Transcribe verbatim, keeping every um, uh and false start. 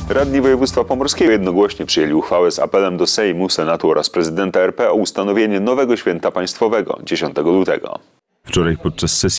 Radni województwa pomorskiego jednogłośnie przyjęli uchwałę z apelem do Sejmu, Senatu oraz prezydenta R P o ustanowienie nowego święta państwowego dziesiątego lutego. Wczoraj podczas sesji